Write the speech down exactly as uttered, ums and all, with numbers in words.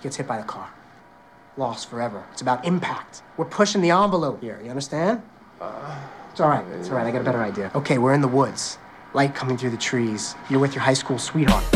gets hit by the car. Lost forever. It's about impact. We're pushing the envelope here, you understand? Uh, it's all right, it's all right, I got a better idea. Okay, we're in the woods. Light coming through the trees. You're with your high school sweetheart.